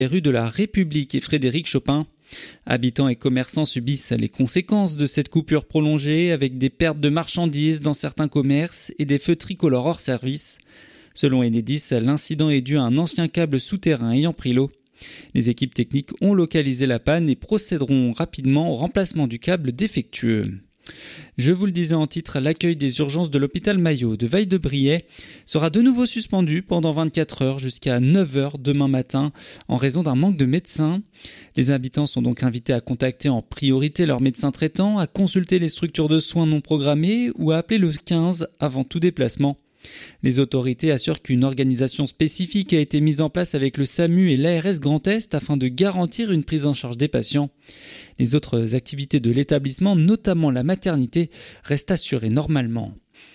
les rues de la République et Frédéric Chopin. Habitants et commerçants subissent les conséquences de cette coupure prolongée avec des pertes de marchandises dans certains commerces et des feux tricolores hors service. Selon Enedis, l'incident est dû à un ancien câble souterrain ayant pris l'eau. Les équipes techniques ont localisé la panne et procéderont rapidement au remplacement du câble défectueux. Je vous le disais en titre, l'accueil des urgences de l'hôpital Maillot de Vaille-de-Briey sera de nouveau suspendu pendant 24 heures jusqu'à 9 heures demain matin en raison d'un manque de médecins. Les habitants sont donc invités à contacter en priorité leur médecin traitant, à consulter les structures de soins non programmées ou à appeler le 15 avant tout déplacement. Les autorités assurent qu'une organisation spécifique a été mise en place avec le SAMU et l'ARS Grand Est afin de garantir une prise en charge des patients. Les autres activités de l'établissement, notamment la maternité, restent assurées normalement.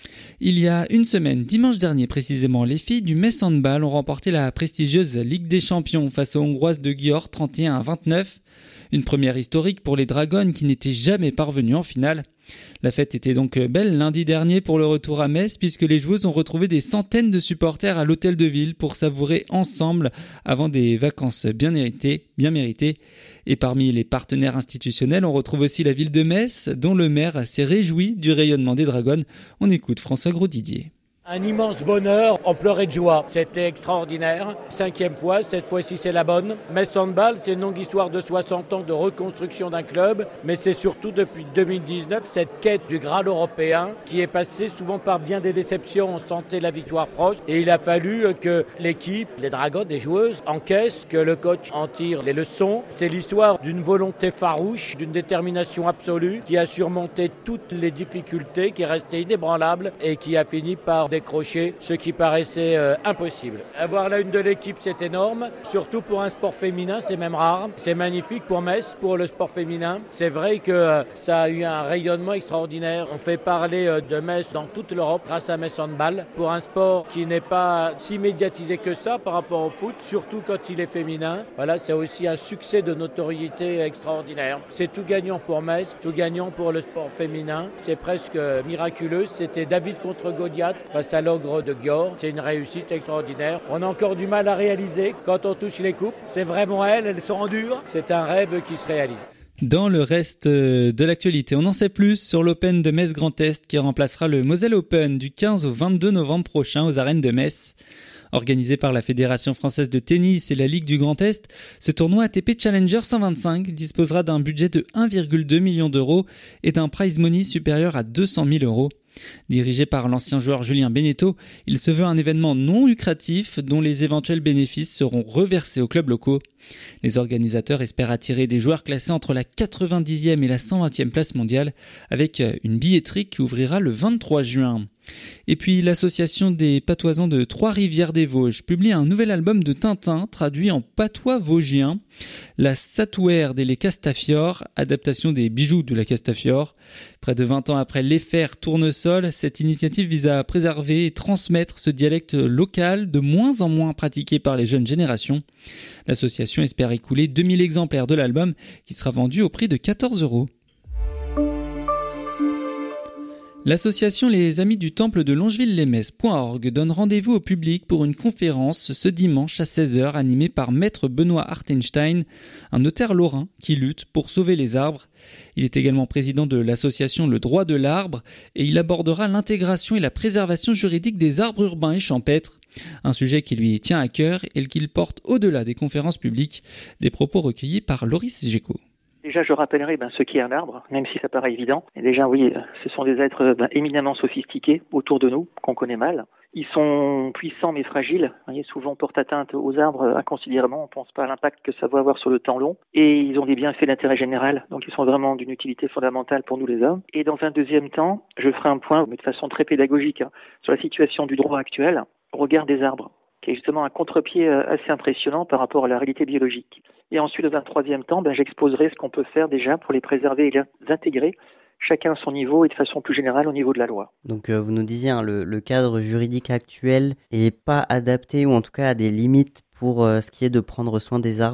Il y a une semaine, dimanche dernier précisément, les filles du Metz Handball ont remporté la prestigieuse Ligue des Champions face aux Hongroises de Győr 31-29. Une première historique pour les Dragons qui n'étaient jamais parvenues en finale. La fête était donc belle lundi dernier pour le retour à Metz puisque les joueuses ont retrouvé des centaines de supporters à l'hôtel de ville pour savourer ensemble avant des vacances bien méritées. Et parmi les partenaires institutionnels, on retrouve aussi la ville de Metz dont le maire s'est réjoui du rayonnement des Dragons. On écoute François Grosdidier. Un immense bonheur, on pleurait de joie, c'était extraordinaire. 5e fois, cette fois-ci c'est la bonne. Metz Handball, c'est une longue histoire de 60 ans de reconstruction d'un club, mais c'est surtout depuis 2019 cette quête du Graal européen qui est passée souvent par bien des déceptions. On sentait la victoire proche et il a fallu que l'équipe, les Dragons, les joueuses, encaissent, que le coach en tire les leçons. C'est l'histoire d'une volonté farouche, d'une détermination absolue qui a surmonté toutes les difficultés, qui est restée inébranlable et qui a fini par décrocher ce qui paraissait impossible. Avoir la une de l'équipe, c'est énorme, surtout pour un sport féminin, c'est même rare. C'est magnifique pour Metz, pour le sport féminin. C'est vrai que ça a eu un rayonnement extraordinaire. On fait parler de Metz dans toute l'Europe grâce à Metz Handball, pour un sport qui n'est pas si médiatisé que ça par rapport au foot, surtout quand il est féminin. Voilà, c'est aussi un succès de notoriété extraordinaire. C'est tout gagnant pour Metz, tout gagnant pour le sport féminin. C'est presque miraculeux. C'était David contre Goliath face à l'ogre de Győr. C'est une réussite extraordinaire. On a encore du mal à réaliser quand on touche les coupes. C'est vraiment elles sont en dur. C'est un rêve qui se réalise. Dans le reste de l'actualité, on en sait plus sur l'Open de Metz Grand Est qui remplacera le Moselle Open du 15 au 22 novembre prochain aux arènes de Metz. Organisé par la Fédération française de tennis et la Ligue du Grand Est, ce tournoi ATP Challenger 125 disposera d'un budget de 1,2 million d'euros et d'un prize money supérieur à 200 000 euros. Dirigé par l'ancien joueur Julien Beneteau, il se veut un événement non lucratif dont les éventuels bénéfices seront reversés aux clubs locaux. Les organisateurs espèrent attirer des joueurs classés entre la 90e et la 120e place mondiale avec une billetterie qui ouvrira le 23 juin. Et puis l'association des patoisans de Trois-Rivières-des-Vosges publie un nouvel album de Tintin traduit en patois vosgien, La Satouère des Castafiore, adaptation des bijoux de la Castafiore. Près de 20 ans après l'Effert Tournesol, cette initiative vise à préserver et transmettre ce dialecte local de moins en moins pratiqué par les jeunes générations. L'association espère écouler 2000 exemplaires de l'album qui sera vendu au prix de 14 €. L'association Les Amis du Temple de Longeville-les-Metz.org donne rendez-vous au public pour une conférence ce dimanche à 16h animée par Maître Benoît Hartenstein, un notaire lorrain qui lutte pour sauver les arbres. Il est également président de l'association Le Droit de l'Arbre et il abordera l'intégration et la préservation juridique des arbres urbains et champêtres. Un sujet qui lui tient à cœur et qu'il porte au-delà des conférences publiques. Des propos recueillis par Loris Géco. Déjà, je rappellerai ce qu'est un arbre, même si ça paraît évident. Et déjà, oui, ce sont des êtres éminemment sophistiqués autour de nous, qu'on connaît mal. Ils sont puissants mais fragiles. Vous voyez, souvent portent atteinte aux arbres inconsidérément. On ne pense pas à l'impact que ça va avoir sur le temps long. Et ils ont des bienfaits d'intérêt général. Donc, ils sont vraiment d'une utilité fondamentale pour nous les hommes. Et dans un deuxième temps, je ferai un point, mais de façon très pédagogique, sur la situation du droit actuel au regard des arbres, qui est justement un contre-pied assez impressionnant par rapport à la réalité biologique. Et ensuite, dans un troisième temps, j'exposerai ce qu'on peut faire déjà pour les préserver et les intégrer, chacun à son niveau et de façon plus générale au niveau de la loi. Donc vous nous disiez, le cadre juridique actuel n'est pas adapté ou en tout cas a des limites pour ce qui est de prendre soin des arbres.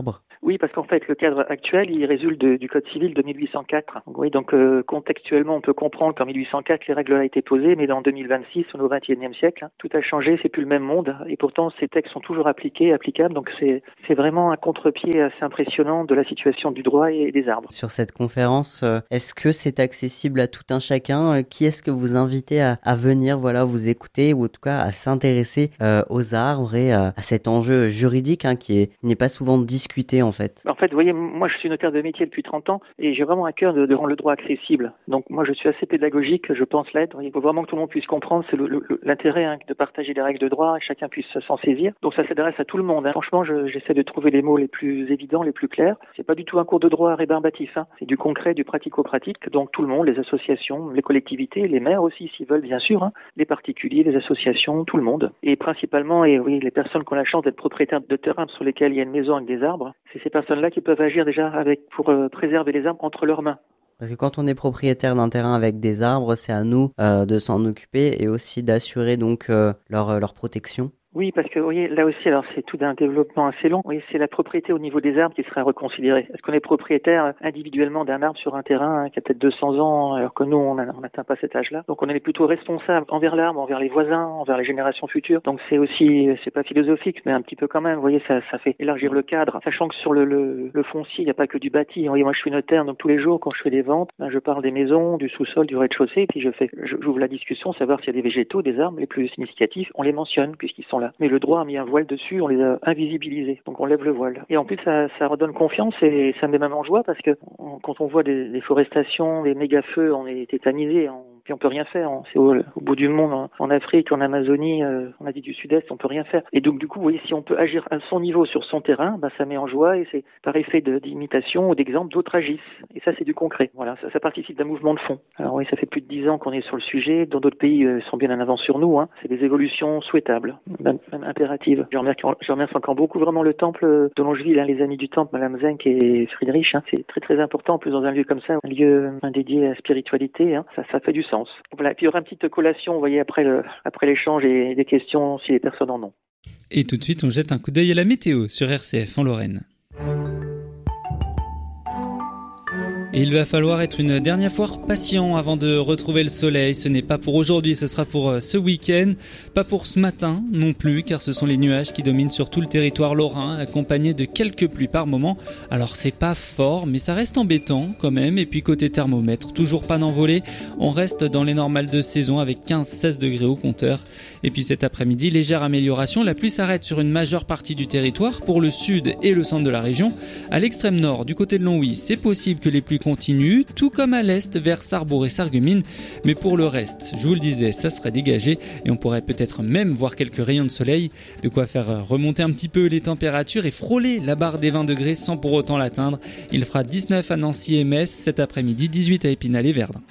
Oui, parce qu'en fait, le cadre actuel, il résulte du Code civil de 1804. Oui, donc contextuellement, on peut comprendre qu'en 1804, les règles ont été posées, mais en 2026, on est au XXIe siècle, tout a changé, c'est plus le même monde, et pourtant, ces textes sont toujours applicables, donc c'est vraiment un contre-pied assez impressionnant de la situation du droit et des arbres. Sur cette conférence, est-ce que c'est accessible à tout un chacun? Qui est-ce que vous invitez à venir, vous écouter, ou en tout cas à s'intéresser aux arbres et à cet enjeu juridique qui n'est pas souvent discuté en fait? En fait, vous voyez, moi je suis notaire de métier depuis 30 ans et j'ai vraiment à cœur de rendre le droit accessible. Donc moi je suis assez pédagogique, je pense l'être. Il faut vraiment que tout le monde puisse comprendre, c'est l'intérêt de partager les règles de droit et chacun puisse s'en saisir. Donc ça s'adresse à tout le monde. Franchement, j'essaie de trouver les mots les plus évidents, les plus clairs. C'est pas du tout un cours de droit rébarbatif. C'est du concret, du pratico-pratique. Donc tout le monde, les associations, les collectivités, les maires aussi s'ils veulent bien sûr, les particuliers, les associations, tout le monde. Et principalement, les personnes qui ont la chance d'être propriétaires de terrains sur lesquels il y a une maison avec des arbres, c'est ces personnes-là qui peuvent agir déjà pour préserver les arbres entre leurs mains. Parce que quand on est propriétaire d'un terrain avec des arbres, c'est à nous de s'en occuper et aussi d'assurer donc leur protection. Oui, parce que, vous voyez, là aussi, alors c'est tout d'un développement assez long. Oui, c'est la propriété au niveau des arbres qui serait reconsidérée. Est-ce qu'on est propriétaire individuellement d'un arbre sur un terrain qui a peut-être 200 ans, alors que nous, on n'atteint pas cet âge-là. Donc, on est plutôt responsable envers l'arbre, envers les voisins, envers les générations futures. Donc, c'est pas philosophique, mais un petit peu quand même. Vous voyez, ça fait élargir le cadre. Sachant que sur le foncier, il n'y a pas que du bâti. Vous voyez, moi, je suis notaire, donc tous les jours, quand je fais des ventes, je parle des maisons, du sous-sol, du rez-de-chaussée, et puis j'ouvre la discussion, savoir s'il y a des végétaux, des arbres les plus significatifs. On les mentionne, puisqu'ils sont là. Mais le droit a mis un voile dessus, on les a invisibilisés, donc on lève le voile. Et en plus, ça redonne confiance et ça met même en joie parce que quand on voit des déforestations, des méga-feux, on est tétanisé, puis on peut rien faire. C'est au bout du monde, en Afrique, en Amazonie, en Asie du Sud-Est, on peut rien faire. Et donc du coup, vous voyez, si on peut agir à son niveau sur son terrain, ça met en joie et c'est par effet d'imitation ou d'exemple, d'autres agissent. Et ça, c'est du concret. Voilà, ça participe d'un mouvement de fond. Alors oui, ça fait plus de 10 ans qu'on est sur le sujet. Dans d'autres pays, sont bien en avance sur nous. C'est des évolutions souhaitables, même impératives. Je remercie encore beaucoup vraiment le temple de Longeville, les amis du temple, Madame Zenk et Friedrich. C'est très très important, en plus dans un lieu comme ça, un lieu dédié à la spiritualité. Ça fait du sens. Voilà. Et puis il y aura une petite collation, vous voyez, après l'échange et des questions si les personnes en ont. Et tout de suite, on jette un coup d'œil à la météo sur RCF en Lorraine. Et il va falloir être une dernière fois patient avant de retrouver le soleil. Ce n'est pas pour aujourd'hui, ce sera pour ce week-end. Pas pour ce matin non plus, car ce sont les nuages qui dominent sur tout le territoire lorrain, accompagnés de quelques pluies par moment. Alors c'est pas fort, mais ça reste embêtant quand même. Et puis côté thermomètre, toujours pas d'envolée. On reste dans les normales de saison avec 15-16 degrés au compteur. Et puis cet après-midi, légère amélioration. La pluie s'arrête sur une majeure partie du territoire, pour le sud et le centre de la région. À l'extrême nord, du côté de Longwy, c'est possible que les pluies continue, tout comme à l'est vers Sarrebourg et Sarreguemines, mais pour le reste, je vous le disais, ça serait dégagé et on pourrait peut-être même voir quelques rayons de soleil, de quoi faire remonter un petit peu les températures et frôler la barre des 20 degrés sans pour autant l'atteindre. Il fera 19 à Nancy et Metz cet après-midi, 18 à Épinal et Verdun.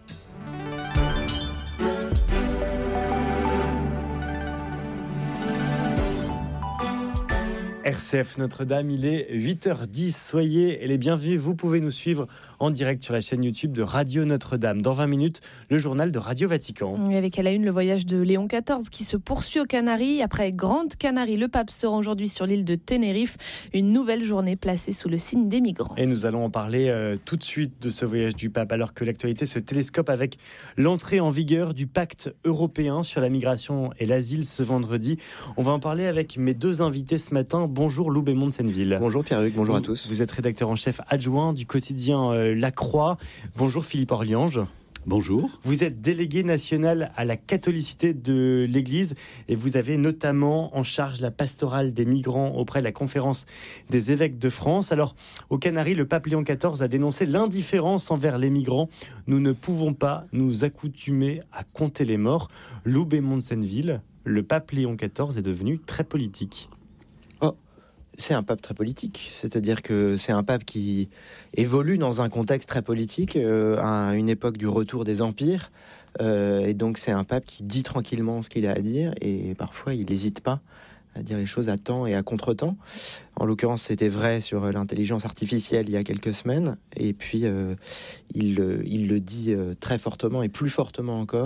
RCF Notre-Dame, il est 8h10. Soyez les bienvenus. Vous pouvez nous suivre en direct sur la chaîne YouTube de Radio Notre-Dame. Dans 20 minutes, le journal de Radio Vatican. Avec à la une le voyage de Léon XIV qui se poursuit aux Canaries. Après Grande Canarie, le pape sera aujourd'hui sur l'île de Tenerife. Une nouvelle journée placée sous le signe des migrants. Et nous allons en parler tout de suite de ce voyage du pape, alors que l'actualité se télescope avec l'entrée en vigueur du pacte européen sur la migration et l'asile ce vendredi. On va en parler avec mes deux invités ce matin. Bonjour Lou Bémond de Senneville. Bonjour Pierre-Hugues, bonjour à tous. Vous êtes rédacteur en chef adjoint du quotidien La Croix. Bonjour Philippe Orliange. Bonjour. Vous êtes délégué national à la catholicité de l'Église et vous avez notamment en charge la pastorale des migrants auprès de la conférence des évêques de France. Alors, aux Canaries, le pape Léon XIV a dénoncé l'indifférence envers les migrants. Nous ne pouvons pas nous accoutumer à compter les morts. Lou Bémond de Senneville, le pape Léon XIV est devenu très politique. C'est un pape très politique, c'est-à-dire que c'est un pape qui évolue dans un contexte très politique, à une époque du retour des empires, et donc c'est un pape qui dit tranquillement ce qu'il a à dire, et parfois il n'hésite pas à dire les choses à temps et à contre-temps. En l'occurrence, c'était vrai sur l'intelligence artificielle il y a quelques semaines, et puis il le dit très fortement, et plus fortement encore,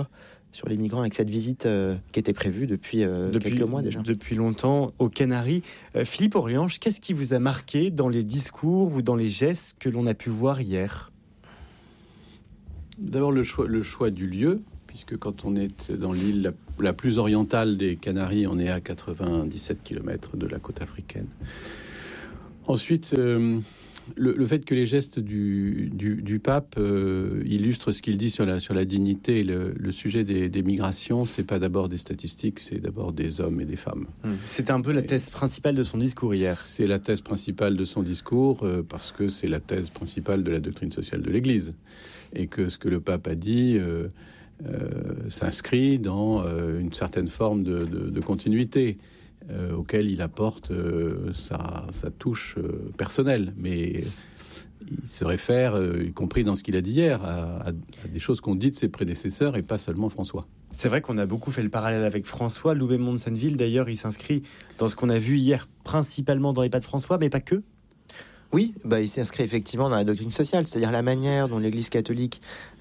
sur les migrants avec cette visite qui était prévue depuis quelques mois déjà. Depuis longtemps aux Canaries. Philippe Orliange, qu'est-ce qui vous a marqué dans les discours ou dans les gestes que l'on a pu voir hier ? D'abord le choix du lieu, puisque quand on est dans l'île la plus orientale des Canaries, on est à 97 km de la côte africaine. Ensuite, le fait que les gestes du pape illustrent ce qu'il dit sur la dignité, le sujet des migrations, c'est pas d'abord des statistiques, c'est d'abord des hommes et des femmes. C'était un peu la thèse principale de son discours hier. C'est la thèse principale de son discours, parce que c'est la thèse principale de la doctrine sociale de l'Église. Et que ce que le pape a dit s'inscrit dans une certaine forme de continuité. Auquel il apporte sa touche personnelle. Mais il se réfère, y compris dans ce qu'il a dit hier, à des choses qu'ont dites ses prédécesseurs et pas seulement François. C'est vrai qu'on a beaucoup fait le parallèle avec François. Loubet-Mont de Senneville, d'ailleurs, il s'inscrit dans ce qu'on a vu hier, principalement dans les pas de François, mais pas que. Oui, il s'inscrit effectivement dans la doctrine sociale, c'est-à-dire la manière dont l'Église catholique...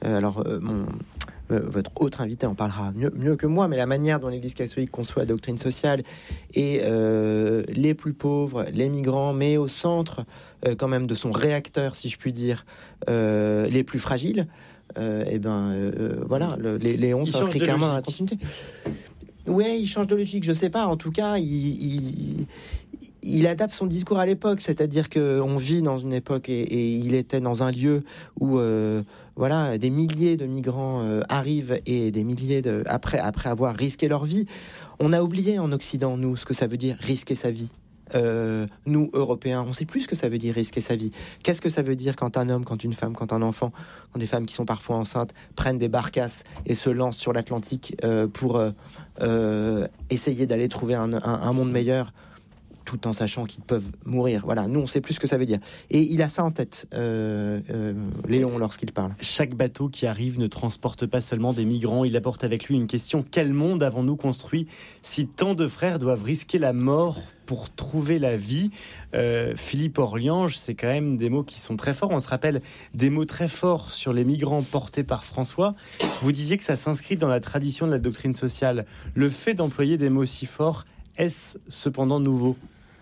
votre autre invité en parlera mieux que moi, mais la manière dont l'Église catholique conçoit la doctrine sociale et les plus pauvres, les migrants, mais au centre quand même de son réacteur, si je puis dire, les plus fragiles, Léon s'inscrit clairement dans la continuité. Oui, il change de logique, je sais pas. En tout cas, il adapte son discours à l'époque, c'est-à-dire qu'on vit dans une époque et il était dans un lieu où des milliers de migrants arrivent et des milliers après avoir risqué leur vie. On a oublié en Occident, nous, ce que ça veut dire risquer sa vie. Nous, Européens, on sait plus ce que ça veut dire risquer sa vie. Qu'est-ce que ça veut dire quand un homme, quand une femme, quand un enfant, quand des femmes qui sont parfois enceintes prennent des barcasses et se lancent sur l'Atlantique pour essayer d'aller trouver un monde meilleur, tout en sachant qu'ils peuvent mourir. Voilà, nous, on sait plus ce que ça veut dire. Et il a ça en tête, Léon, lorsqu'il parle. Chaque bateau qui arrive ne transporte pas seulement des migrants, il apporte avec lui une question. Quel monde avons-nous construit si tant de frères doivent risquer la mort pour trouver la vie? Philippe Orliange, c'est quand même des mots qui sont très forts. On se rappelle des mots très forts sur les migrants portés par François. Vous disiez que ça s'inscrit dans la tradition de la doctrine sociale. Le fait d'employer des mots si forts, est-ce cependant nouveau ?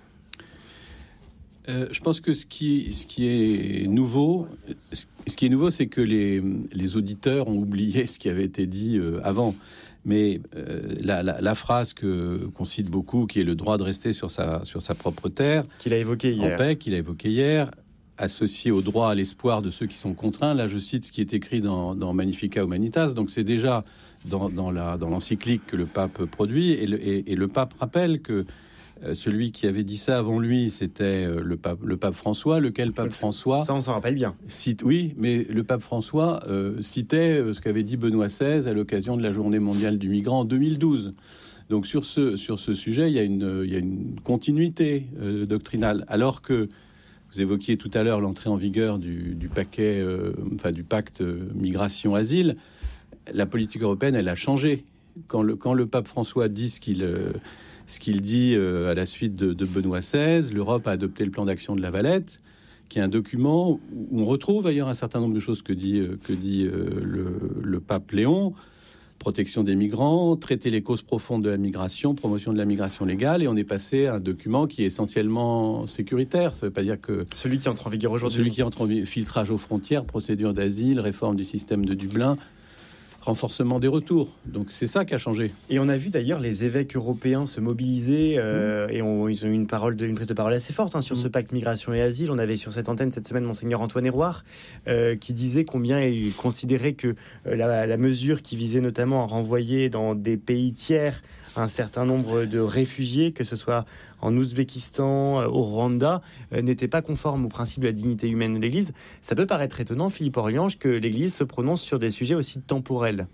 Je pense que ce qui est nouveau, c'est que les auditeurs ont oublié ce qui avait été dit avant. Mais la phrase qu'on cite beaucoup, qui est le droit de rester sur sa propre terre, qu'il a évoqué hier, associé au droit à l'espoir de ceux qui sont contraints. Là, je cite ce qui est écrit dans Magnificat Humanitas. Donc, c'est déjà dans l'encyclique que le pape produit, et le pape rappelle que celui qui avait dit ça avant lui, c'était le pape François, lequel pape François... Ça, on s'en rappelle bien. Oui, mais le pape François citait ce qu'avait dit Benoît XVI à l'occasion de la Journée mondiale du migrant en 2012. Donc sur ce sujet, il y a une continuité doctrinale. Alors que vous évoquiez tout à l'heure l'entrée en vigueur du pacte migration-asile, la politique européenne, elle a changé. Quand le pape François dit ce qu'il dit à la suite de Benoît XVI, l'Europe a adopté le plan d'action de La Valette, qui est un document où on retrouve ailleurs un certain nombre de choses que dit le pape Léon: protection des migrants, traiter les causes profondes de la migration, promotion de la migration légale, et on est passé à un document qui est essentiellement sécuritaire. Ça ne veut pas dire que... Celui qui entre en vigueur aujourd'hui. Celui qui entre en vigueur, filtrage aux frontières, procédure d'asile, réforme du système de Dublin, renforcement des retours. Donc c'est ça qui a changé. Et on a vu d'ailleurs les évêques européens se mobiliser et ils ont eu une prise de parole assez forte sur ce pacte migration et asile. On avait sur cette antenne cette semaine Monseigneur Antoine Hérouard qui disait combien il considérait que la mesure qui visait notamment à renvoyer dans des pays tiers un certain nombre de réfugiés, que ce soit en Ouzbékistan, au Rwanda, n'était pas conforme au principe de la dignité humaine de l'Église. Ça peut paraître étonnant, Philippe Orliange, que l'Église se prononce sur des sujets aussi temporels.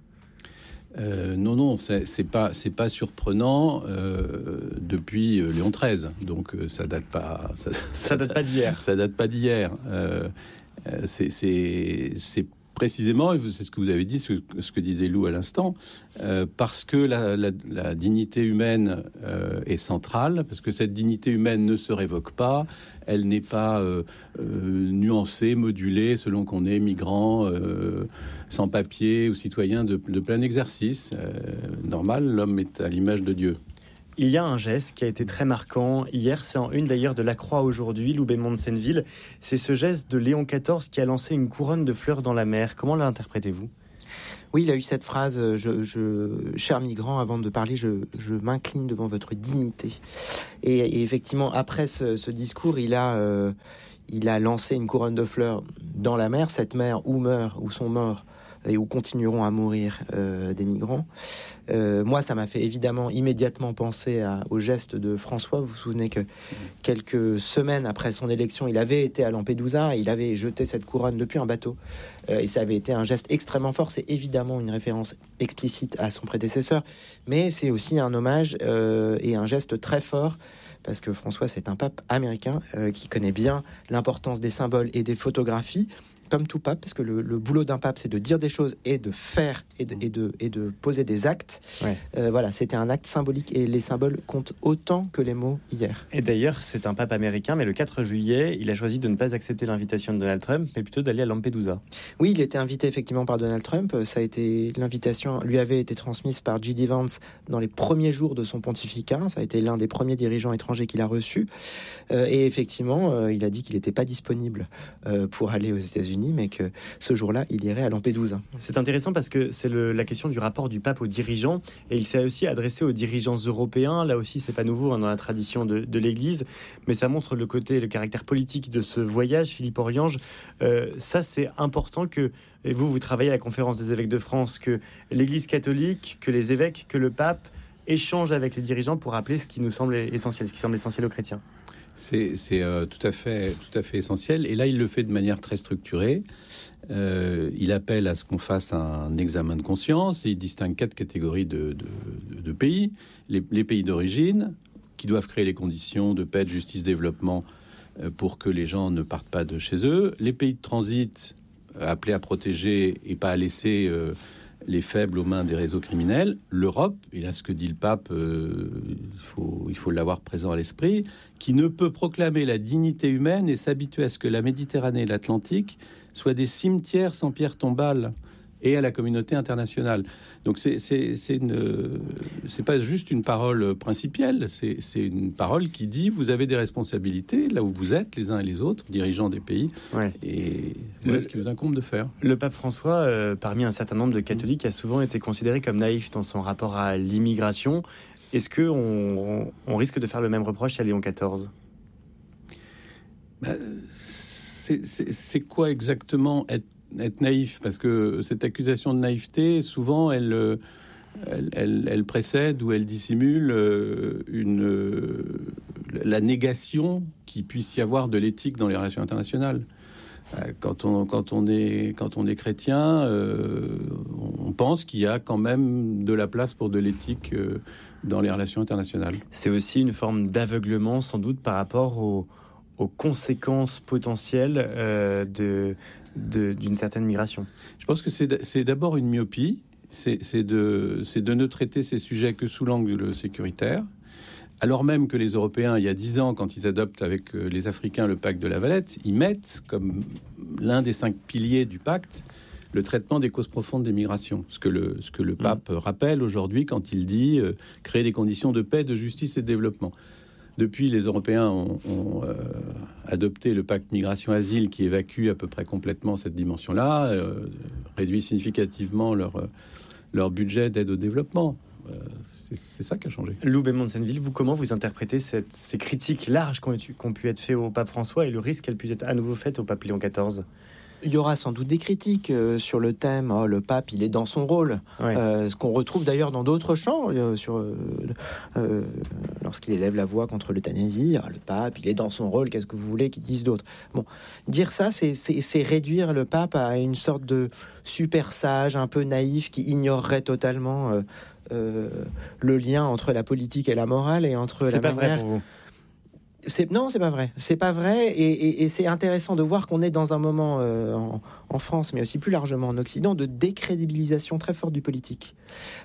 Non, c'est pas surprenant depuis Léon XIII. Donc ça date pas. Ça date pas d'hier. Ça date pas d'hier. C'est Précisément, et c'est ce que vous avez dit, ce que disait Lou à l'instant, parce que la dignité humaine est centrale, parce que cette dignité humaine ne se révoque pas, elle n'est pas nuancée, modulée selon qu'on est migrant, sans papier ou citoyen de plein exercice. Normal, l'homme est à l'image de Dieu. Il y a un geste qui a été très marquant hier, c'est en une d'ailleurs de La Croix aujourd'hui, Lou Bémond-de-Senneville. C'est ce geste de Léon XIV qui a lancé une couronne de fleurs dans la mer. Comment l'interprétez-vous ? Oui, il a eu cette phrase, cher migrant, avant de parler, je m'incline devant votre dignité. Et effectivement, après ce discours, il a lancé une couronne de fleurs dans la mer, cette mer où sont morts et où continueront à mourir des migrants. Moi, ça m'a fait évidemment immédiatement penser au geste de François. Vous vous souvenez que quelques semaines après son élection, il avait été à Lampedusa et il avait jeté cette couronne depuis un bateau. Et ça avait été un geste extrêmement fort. C'est évidemment une référence explicite à son prédécesseur, mais c'est aussi un hommage et un geste très fort. Parce que François, c'est un pape américain qui connaît bien l'importance des symboles et des photographies, comme tout pape, parce que le boulot d'un pape, c'est de dire des choses et de faire et de poser des actes. Ouais. Voilà, c'était un acte symbolique et les symboles comptent autant que les mots hier. Et d'ailleurs, c'est un pape américain, mais le 4 juillet, il a choisi de ne pas accepter l'invitation de Donald Trump, mais plutôt d'aller à Lampedusa. Oui, il était invité effectivement par Donald Trump. Ça a été, l'invitation lui avait été transmise par J.D. Vance dans les premiers jours de son pontificat. Ça a été l'un des premiers dirigeants étrangers qu'il a reçu. Et effectivement, il a dit qu'il n'était pas disponible pour aller aux États-Unis, mais que ce jour-là, il irait à Lampedusa. C'est intéressant parce que c'est la question du rapport du pape aux dirigeants, et il s'est aussi adressé aux dirigeants européens. Là aussi, c'est pas nouveau dans la tradition de l'Église, mais ça montre le caractère politique de ce voyage. Philippe Oriange, ça c'est important que vous travaillez à la Conférence des évêques de France, que l'Église catholique, que les évêques, que le pape échangent avec les dirigeants pour rappeler ce qui nous semble essentiel, ce qui semble essentiel aux chrétiens. C'est tout à fait essentiel. Et là, il le fait de manière très structurée. Il appelle à ce qu'on fasse un examen de conscience. Et il distingue 4 catégories de pays. Les pays d'origine, qui doivent créer les conditions de paix, de justice, développement pour que les gens ne partent pas de chez eux. Les pays de transit, appelés à protéger et pas à laisser les faibles aux mains des réseaux criminels. L'Europe, et là ce que dit le pape, il faut l'avoir présent à l'esprit, qui ne peut proclamer la dignité humaine et s'habituer à ce que la Méditerranée et l'Atlantique soient des cimetières sans pierre tombale, et à la communauté internationale. Donc c'est pas juste une parole principielle, c'est une parole qui dit vous avez des responsabilités là où vous êtes les uns et les autres, dirigeants des pays, et voilà ce qui vous incombe de faire. Le pape François, parmi un certain nombre de catholiques, a souvent été considéré comme naïf dans son rapport à l'immigration. Est-ce qu'on risque de faire le même reproche à Léon XIV ? C'est quoi exactement être naïf, parce que cette accusation de naïveté, souvent, elle précède ou elle dissimule la négation qu'il puisse y avoir de l'éthique dans les relations internationales. Quand on est chrétien, on pense qu'il y a quand même de la place pour de l'éthique dans les relations internationales. C'est aussi une forme d'aveuglement, sans doute, par rapport aux conséquences potentielles d'une certaine migration. Je pense que c'est d'abord une myopie, c'est de ne traiter ces sujets que sous l'angle sécuritaire, alors même que les Européens, il y a 10 ans, quand ils adoptent avec les Africains le pacte de la Valette, ils mettent comme l'un des 5 piliers du pacte le traitement des causes profondes des migrations, ce que le pape rappelle aujourd'hui quand il dit créer des conditions de paix, de justice et de développement. Depuis, les Européens ont adopté le pacte migration-asile qui évacue à peu près complètement cette dimension-là, réduit significativement leur budget d'aide au développement. C'est ça qui a changé. Lou Bémond-de-Senneville, comment vous interprétez ces critiques larges qui ont pu être faites au pape François et le risque qu'elles puissent être à nouveau faites au pape Léon XIV ? Il y aura sans doute des critiques sur le thème « le pape, il est dans son rôle ». Ce qu'on retrouve d'ailleurs dans d'autres chants, lorsqu'il élève la voix contre l'euthanasie. « Le pape, il est dans son rôle, qu'est-ce que vous voulez qu'ils disent d'autre ?» Bon, dire ça, c'est réduire le pape à une sorte de super sage, un peu naïf, qui ignorerait totalement le lien entre la politique et la morale, et entre c'est la pas manière... vrai pour vous. Non, c'est pas vrai. C'est pas vrai, et c'est intéressant de voir qu'on est dans un moment en France, mais aussi plus largement en Occident, de décrédibilisation très forte du politique.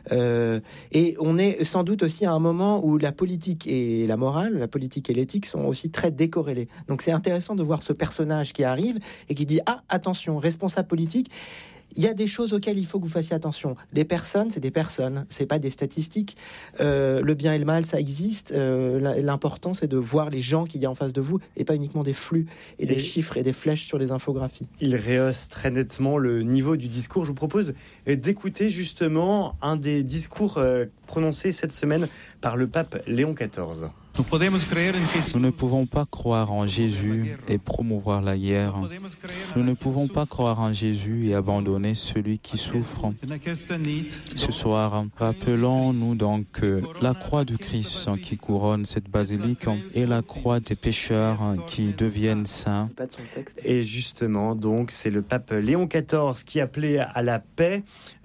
Et on est sans doute aussi à un moment où la politique et la morale, la politique et l'éthique sont aussi très décorrélées. Donc c'est intéressant de voir ce personnage qui arrive et qui dit « Ah, attention, responsable politique ». Il y a des choses auxquelles il faut que vous fassiez attention. Les personnes, c'est des personnes, c'est pas des statistiques. Le bien et le mal, ça existe. L'important, c'est de voir les gens qu'il y a en face de vous et pas uniquement des flux et des chiffres et des flèches sur les infographies. Il rehausse très nettement le niveau du discours. Je vous propose d'écouter justement un des discours prononcés cette semaine par le pape Léon XIV. Nous ne pouvons pas croire en Jésus et promouvoir la guerre. Nous ne pouvons pas croire en Jésus et abandonner celui qui souffre. Ce soir, rappelons-nous donc que la croix du Christ qui couronne cette basilique est la croix des pécheurs qui deviennent saints. Et justement, donc, c'est le pape Léon XIV qui appelait à la paix.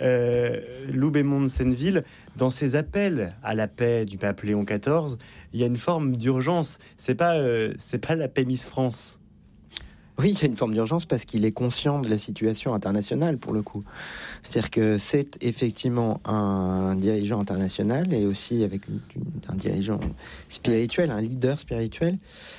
Lou Bémond-Senneville, dans ses appels à la paix du pape Léon XIV, il y a une forme d'urgence. C'est pas la paix Miss France. Oui, il y a une forme d'urgence parce qu'il est conscient de la situation internationale, pour le coup. C'est-à-dire que c'est effectivement un dirigeant international et aussi avec un dirigeant spirituel, un leader spirituel,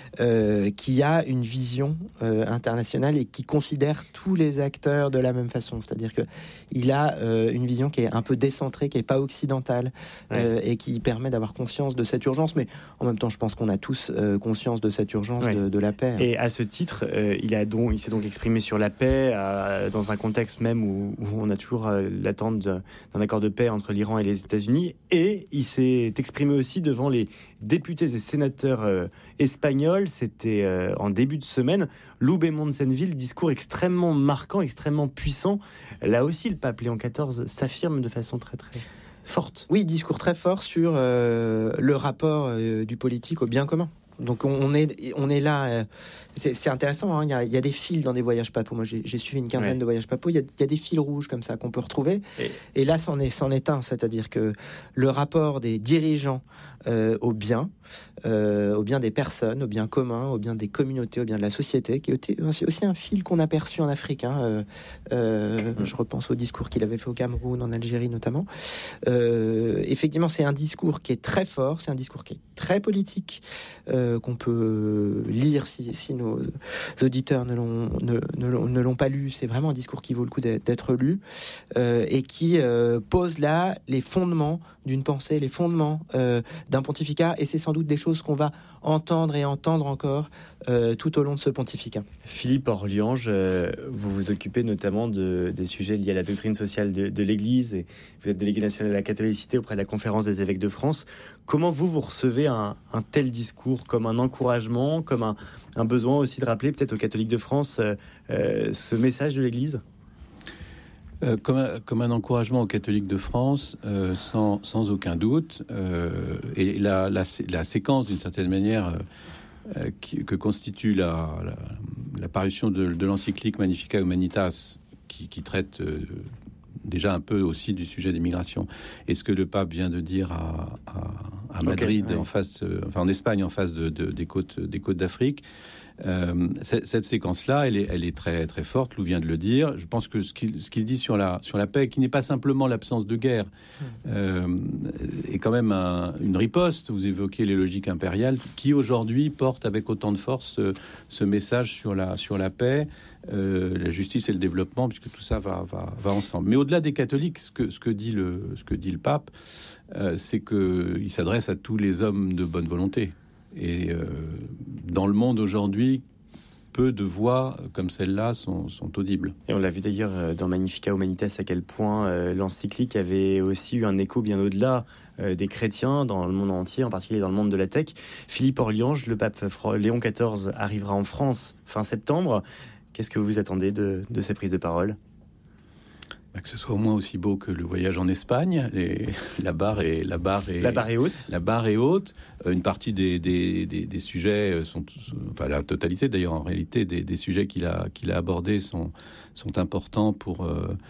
qui a une vision internationale et qui considère tous les acteurs de la même façon. C'est-à-dire qu'il a une vision qui est un peu décentrée, qui n'est pas occidentale, et qui permet d'avoir conscience de cette urgence. Mais en même temps, je pense qu'on a tous conscience de cette urgence de la paix. Et à ce titre, il s'est donc exprimé sur la paix dans un contexte même où on a toujours l'attente d'un accord de paix entre l'Iran et les États-Unis, et il s'est exprimé aussi devant les députés et sénateurs espagnols. C'était en début de semaine. Lou Bémond-Senneville, discours extrêmement marquant, extrêmement puissant. Là aussi, le pape Léon XIV s'affirme de façon très très forte. Oui, discours très fort sur le rapport du politique au bien commun. Donc on est là, c'est intéressant, hein, il y a des fils dans des voyages papaux. Moi j'ai suivi une quinzaine de voyages papaux, il y a des fils rouges comme ça qu'on peut retrouver, et là c'en est un, c'est-à-dire que le rapport des dirigeants au bien des personnes, au bien commun, au bien des communautés, au bien de la société, qui est aussi un fil qu'on a perçu en Afrique, hein. Je repense au discours qu'il avait fait au Cameroun, en Algérie notamment. Effectivement, c'est un discours qui est très fort, c'est un discours qui est très politique, qu'on peut lire si nos auditeurs ne l'ont pas lu. C'est vraiment un discours qui vaut le coup d'être lu, et qui pose là les fondements d'une pensée, les fondements d'un pontificat, et c'est sans doute des choses qu'on va entendre et entendre encore tout au long de ce pontificat. Philippe Orliange, vous vous occupez notamment des sujets liés à la doctrine sociale de l'Église, et vous êtes délégué national à la catholicité auprès de la Conférence des évêques de France. Comment vous recevez un tel discours, comme un encouragement, comme un besoin aussi de rappeler peut-être aux catholiques de France ce message de l'Église ? Comme un encouragement aux catholiques de France, sans aucun doute. Et la séquence, d'une certaine manière, que constitue la parution de l'encyclique Magnificat Humanitas, qui traite déjà un peu aussi du sujet des migrations, et ce que le pape vient de dire à Madrid, en Espagne, en face des côtes d'Afrique. Cette séquence-là, elle est très très forte. Lou vient de le dire. Je pense que ce qu'il dit sur la paix, qui n'est pas simplement l'absence de guerre, est quand même une riposte. Vous évoquez les logiques impériales qui aujourd'hui portent avec autant de force ce message sur la paix, la justice et le développement, puisque tout ça va ensemble. Mais au-delà des catholiques, ce que dit le pape, c'est qu'il s'adresse à tous les hommes de bonne volonté. Et dans le monde aujourd'hui, peu de voix comme celle-là sont audibles. Et on l'a vu d'ailleurs dans Magnificat Humanitas, à quel point l'encyclique avait aussi eu un écho bien au-delà des chrétiens dans le monde entier, en particulier dans le monde de la tech. Philippe Orliange, le pape Léon XIV arrivera en France fin septembre. Qu'est-ce que vous attendez de ces prises de parole ? que ce soit au moins aussi beau que le voyage en Espagne. La barre est haute. La barre est haute. Une partie des sujets enfin la totalité d'ailleurs en réalité des sujets qu'il a abordés sont importants pour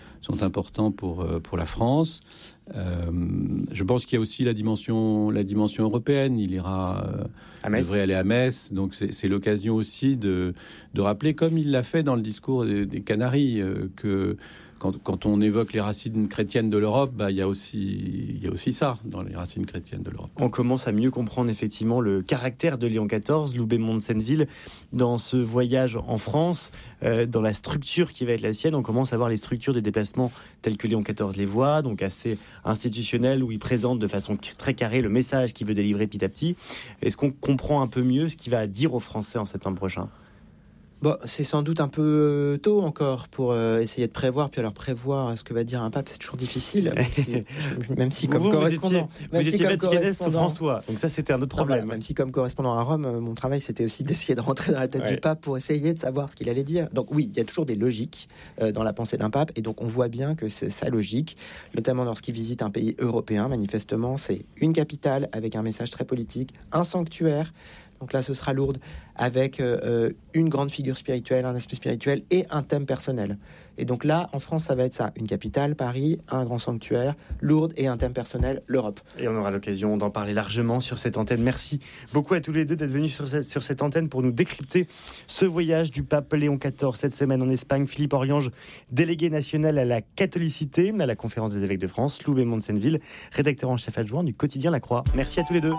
la France. Je pense qu'il y a aussi la dimension européenne. Il ira devrait aller à Metz, donc c'est l'occasion aussi de rappeler, comme il l'a fait dans le discours des Canaries, que quand on évoque les racines chrétiennes de l'Europe, il y a aussi ça dans les racines chrétiennes de l'Europe. On commence à mieux comprendre effectivement le caractère de Léon XIV, Loubet-Mont de Senneville, dans ce voyage en France, dans la structure qui va être la sienne. On commence à voir les structures des déplacements telles que Léon XIV les voit, donc assez institutionnelles, où il présente de façon très carrée le message qu'il veut délivrer petit à petit. Est-ce qu'on comprend un peu mieux ce qu'il va dire aux Français en septembre prochain ? Bon, c'est sans doute un peu tôt encore pour essayer de prévoir. Puis alors prévoir ce que va dire un pape, c'est toujours difficile. Même si comme correspondant, vous étiez vaticaniste sous François, donc ça c'était un autre problème. Voilà, même si comme correspondant à Rome, mon travail c'était aussi d'essayer de rentrer dans la tête du pape pour essayer de savoir ce qu'il allait dire. Donc oui, il y a toujours des logiques dans la pensée d'un pape, et donc on voit bien que c'est sa logique, notamment lorsqu'il visite un pays européen. Manifestement, c'est une capitale avec un message très politique, un sanctuaire. Donc là, ce sera Lourdes, avec une grande figure spirituelle, un aspect spirituel et un thème personnel. Et donc là, en France, ça va être ça. Une capitale, Paris, un grand sanctuaire, Lourdes et un thème personnel, l'Europe. Et on aura l'occasion d'en parler largement sur cette antenne. Merci beaucoup à tous les deux d'être venus sur cette antenne pour nous décrypter ce voyage du pape Léon XIV cette semaine en Espagne. Philippe Oriange, délégué national à la catholicité, à la conférence des évêques de France, Loubet-Mont de Senneville, rédacteur en chef adjoint du quotidien La Croix. Merci à tous les deux.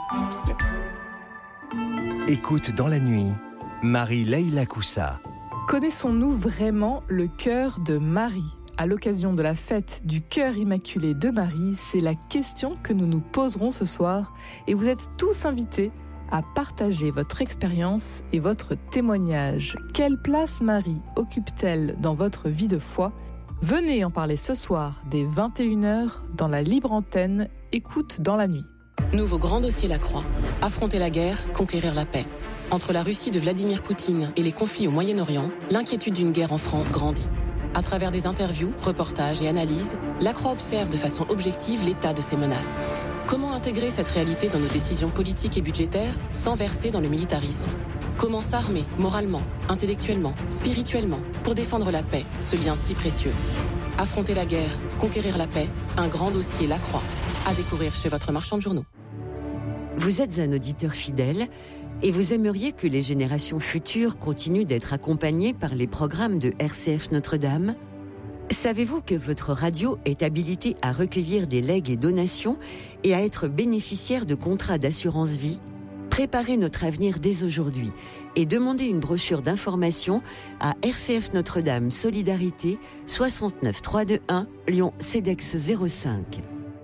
Écoute dans la nuit, Marie-Leila Coussa. Connaissons-nous vraiment le cœur de Marie ? À l'occasion de la fête du cœur immaculé de Marie, c'est la question que nous nous poserons ce soir, et vous êtes tous invités à partager votre expérience et votre témoignage. Quelle place Marie occupe-t-elle dans votre vie de foi ? Venez en parler ce soir dès 21h dans la libre antenne Écoute dans la nuit. Nouveau grand dossier La Croix. Affronter la guerre, conquérir la paix. Entre la Russie de Vladimir Poutine et les conflits au Moyen-Orient, l'inquiétude d'une guerre en France grandit. À travers des interviews, reportages et analyses, La Croix observe de façon objective l'état de ces menaces. Comment intégrer cette réalité dans nos décisions politiques et budgétaires sans verser dans le militarisme ? Comment s'armer moralement, intellectuellement, spirituellement pour défendre la paix, ce bien si précieux ? Affronter la guerre, conquérir la paix, un grand dossier La Croix. À découvrir chez votre marchand de journaux. Vous êtes un auditeur fidèle et vous aimeriez que les générations futures continuent d'être accompagnées par les programmes de RCF Notre-Dame ? Savez-vous que votre radio est habilitée à recueillir des legs et donations et à être bénéficiaire de contrats d'assurance vie ? Préparez notre avenir dès aujourd'hui et demandez une brochure d'information à RCF Notre-Dame Solidarité 69 321 Lyon CEDEX 05.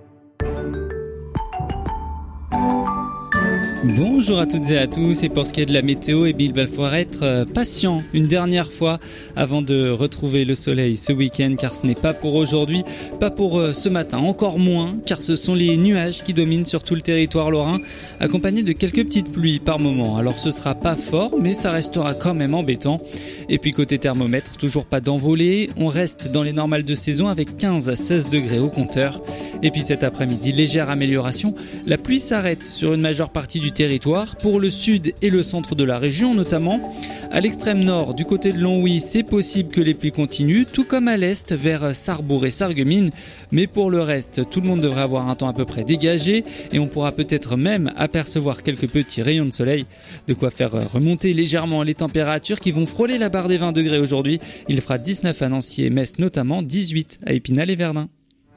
Bonjour à toutes et à tous, et pour ce qui est de la météo, il va falloir être patient une dernière fois avant de retrouver le soleil ce week-end, car ce n'est pas pour aujourd'hui, pas pour ce matin, encore moins, car ce sont les nuages qui dominent sur tout le territoire lorrain, accompagnés de quelques petites pluies par moment. Alors ce sera pas fort, mais ça restera quand même embêtant. Et puis côté thermomètre, toujours pas d'envolée, on reste dans les normales de saison avec 15 à 16 degrés au compteur. Et puis cet après-midi, légère amélioration, la pluie s'arrête sur une majeure partie du territoire, pour le sud et le centre de la région notamment. À l'extrême nord, du côté de Longwy, c'est possible que les pluies continuent, tout comme à l'est vers Sarrebourg et Sarreguemines. Mais pour le reste, tout le monde devrait avoir un temps à peu près dégagé et on pourra peut-être même apercevoir quelques petits rayons de soleil. De quoi faire remonter légèrement les températures qui vont frôler la barre des 20 degrés aujourd'hui. Il fera 19 à Nancy et Metz notamment, 18 à Épinal et Verdun.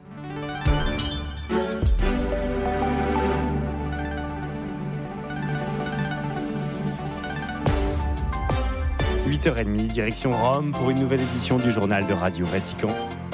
8h30, direction Rome pour une nouvelle édition du journal de Radio Vatican.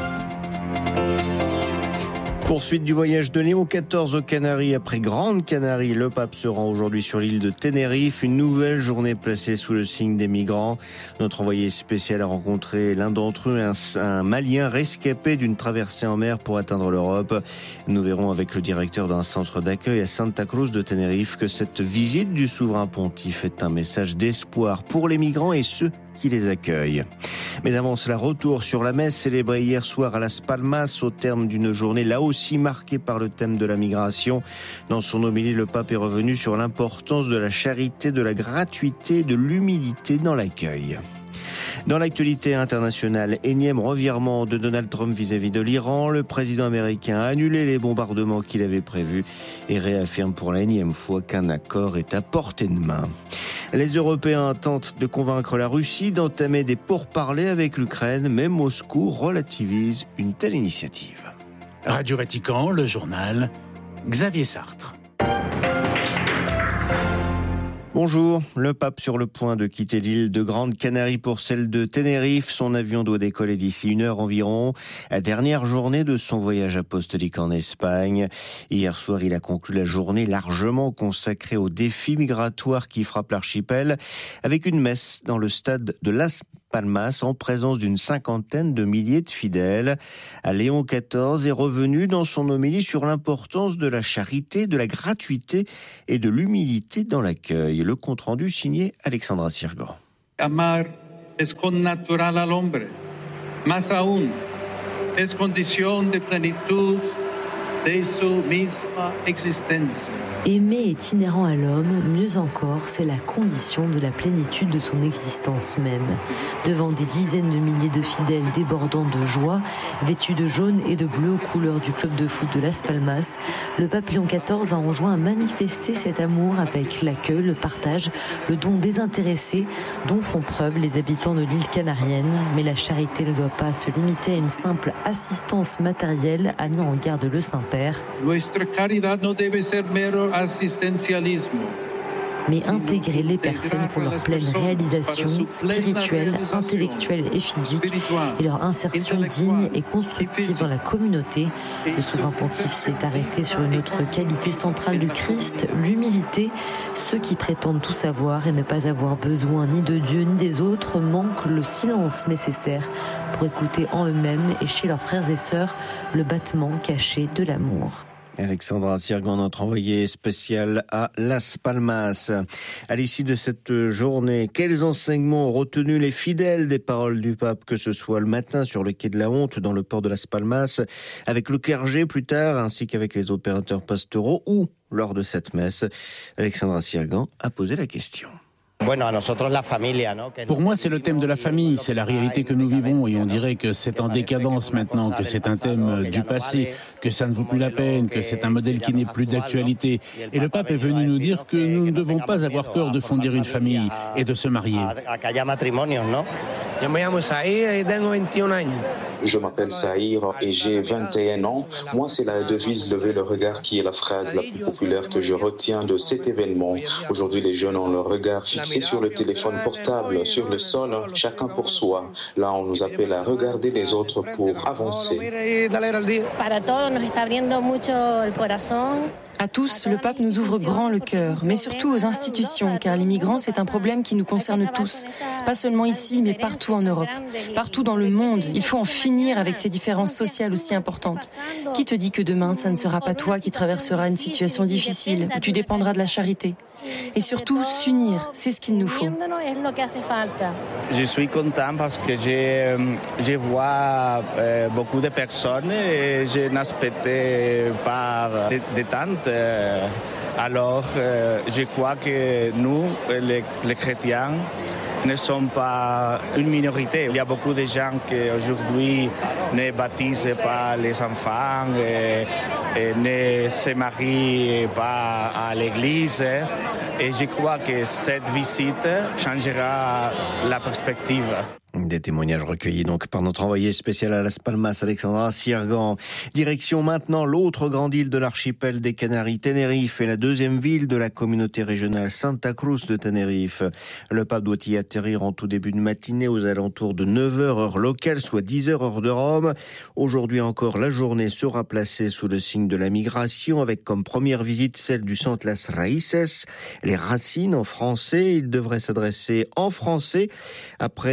Poursuite du voyage de Léon XIV aux Canaries. Après Grande Canarie, le pape se rend aujourd'hui sur l'île de Tenerife. Une nouvelle journée placée sous le signe des migrants. Notre envoyé spécial a rencontré l'un d'entre eux, un Malien rescapé d'une traversée en mer pour atteindre l'Europe. Nous verrons avec le directeur d'un centre d'accueil à Santa Cruz de Tenerife que cette visite du souverain pontife est un message d'espoir pour les migrants et ceux qui les accueillent. Mais avant cela, retour sur la messe célébrée hier soir à Las Palmas au terme d'une journée là aussi marquée par le thème de la migration. Dans son homélie, le pape est revenu sur l'importance de la charité, de la gratuité et de l'humilité dans l'accueil. Dans l'actualité internationale, énième revirement de Donald Trump vis-à-vis de l'Iran. Le président américain a annulé les bombardements qu'il avait prévus et réaffirme pour la énième fois qu'un accord est à portée de main. Les Européens tentent de convaincre la Russie d'entamer des pourparlers avec l'Ukraine, mais Moscou relativise une telle initiative. Radio Vatican, le journal, Xavier Sartre. Bonjour, le pape sur le point de quitter l'île de Grande Canarie pour celle de Tenerife. Son avion doit décoller d'ici 1 heure environ. La dernière journée de son voyage apostolique en Espagne. Hier soir, il a conclu la journée largement consacrée aux défis migratoires qui frappent l'archipel avec une messe dans le stade de Las Palmas en présence d'une 50aine de milliers de fidèles. Léon XIV est revenu dans son homélie sur l'importance de la charité, de la gratuité et de l'humilité dans l'accueil. Le compte-rendu signé Alexandra Sirgan. Amar es connatural al hombre, más aún es condición de plenitud de su misma existencia. Aimer est inhérent à l'homme, mieux encore, c'est la condition de la plénitude de son existence même. Devant des dizaines de milliers de fidèles débordant de joie, vêtus de jaune et de bleu aux couleurs du club de foot de Las Palmas, le pape Léon XIV a enjoint à manifester cet amour avec l'accueil, le partage, le don désintéressé dont font preuve les habitants de l'île canarienne. Mais la charité ne doit pas se limiter à une simple assistance matérielle, a mis en garde le Saint-Père. Nuestra caridad no debe ser mero assistencialismo. Mais intégrer les personnes pour leur pleine réalisation spirituelle, intellectuelle et physique et leur insertion digne et constructive dans la communauté. Le souverain pontife s'est arrêté sur une autre qualité centrale du Christ, l'humilité. Ceux qui prétendent tout savoir et ne pas avoir besoin ni de Dieu ni des autres manquent le silence nécessaire pour écouter en eux-mêmes et chez leurs frères et sœurs le battement caché de l'amour. Alexandra Sirgan, notre envoyée spéciale à Las Palmas. À l'issue de cette journée, quels enseignements ont retenu les fidèles des paroles du pape, que ce soit le matin sur le quai de la Honte, dans le port de Las Palmas, avec le clergé plus tard, ainsi qu'avec les opérateurs pastoraux, ou lors de cette messe? Alexandra Sirgan a posé la question. Pour moi, c'est le thème de la famille, c'est la réalité que nous vivons et on dirait que c'est en décadence maintenant, que c'est un thème du passé, que ça ne vaut plus la peine, que c'est un modèle qui n'est plus d'actualité. Et le pape est venu nous dire que nous ne devons pas avoir peur de fonder une famille et de se marier. Je m'appelle Saïr et j'ai 21 ans. Moi, c'est la devise « Lever le regard » qui est la phrase la plus populaire que je retiens de cet événement. Aujourd'hui, les jeunes ont leur regard fixé sur le téléphone portable, sur le sol, chacun pour soi. Là, on nous appelle à regarder les autres pour avancer. À tous, le pape nous ouvre grand le cœur, mais surtout aux institutions, car les migrants, c'est un problème qui nous concerne tous. Pas seulement ici, mais partout en Europe, partout dans le monde. Il faut en finir avec ces différences sociales aussi importantes. Qui te dit que demain, ça ne sera pas toi qui traverseras une situation difficile, où tu dépendras de la charité? Et surtout, s'unir, c'est ce qu'il nous faut. Je suis content parce que je vois beaucoup de personnes et je n'expectais pas d'attente. Alors, je crois que nous, les chrétiens, ne sommes pas une minorité. Il y a beaucoup de gens qui aujourd'hui ne baptisent pas les enfants et ne se marient pas à l'église. Et je crois que cette visite changera la perspective. Des témoignages recueillis donc par notre envoyé spécial à Las Palmas, Alexandra Sirgan. Direction maintenant l'autre grande île de l'archipel des Canaries, Tenerife, et la deuxième ville de la communauté régionale, Santa Cruz de Tenerife. Le pape doit y atterrir en tout début de matinée aux alentours de 9h heure locale, soit 10h heure de Rome. Aujourd'hui encore, la journée sera placée sous le signe de la migration, avec comme première visite celle du centre Las Raíces, les racines en français. Il devrait s'adresser en français à près de 600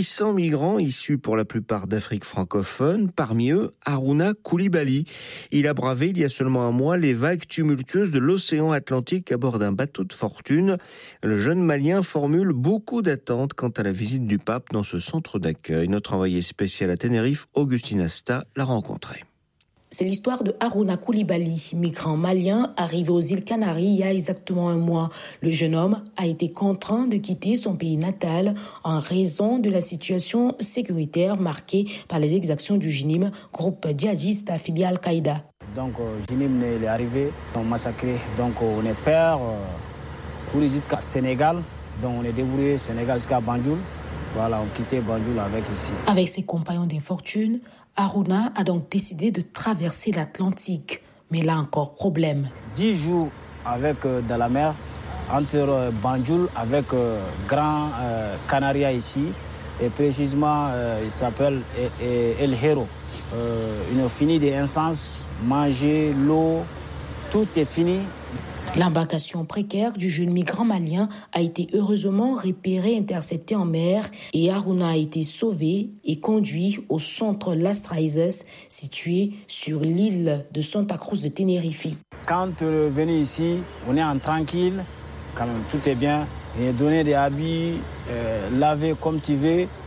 800 migrants issus pour la plupart d'Afrique francophone, parmi eux Harouna Koulibaly. Il a bravé il y a seulement un mois les vagues tumultueuses de l'océan Atlantique à bord d'un bateau de fortune. Le jeune Malien formule beaucoup d'attentes quant à la visite du pape dans ce centre d'accueil. Notre envoyé spécial à Tenerife, Augustine Asta, l'a rencontré. C'est l'histoire de Harouna Koulibaly, migrant malien arrivé aux îles Canaries il y a exactement un mois. Le jeune homme a été contraint de quitter son pays natal en raison de la situation sécuritaire marquée par les exactions du JNIM, groupe djihadiste affilié à Al-Qaïda. Donc JNIM est arrivé, on massacré, donc on est père pour les îles Sénégal, donc on est débrouillé Sénégal jusqu'à Banjul. Voilà, on quittait Banjul avec ici. Avec ses compagnons d'infortune, Harouna a donc décidé de traverser l'Atlantique. Mais là encore, problème. 10 jours avec dans la mer, entre Banjul avec Grand Canaria ici, et précisément il s'appelle El Hierro. Une fini des instances, manger, l'eau, tout est fini. L'embarcation précaire du jeune migrant malien a été heureusement repérée, interceptée en mer et Harouna a été sauvé et conduit au centre Las Raíces, situé sur l'île de Santa Cruz de Tenerife. Quand on est venu ici, on est en tranquille, quand même tout est bien. Il est donné des habits, laver comme tu veux.